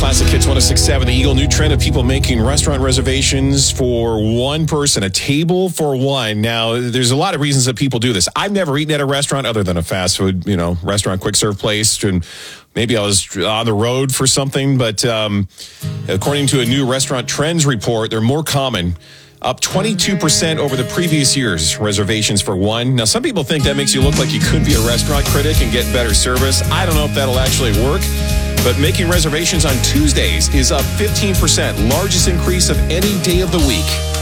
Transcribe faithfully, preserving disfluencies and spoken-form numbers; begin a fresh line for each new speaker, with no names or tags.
Classic Hits one oh six point seven. The Eagle, new trend of people making restaurant reservations for one person, a table for one. Now, there's a lot of reasons that people do this. I've never eaten at a restaurant other than a fast food, you know, restaurant, quick serve place. And maybe I was on the road for something. But um, according to a new restaurant trends report, they're more common. Up twenty-two percent over the previous year's reservations for one. Now, some people think that makes you look like you could be a restaurant critic and get better service. I don't know if that'll actually work. But making reservations on Tuesdays is up fifteen percent, largest increase of any day of the week.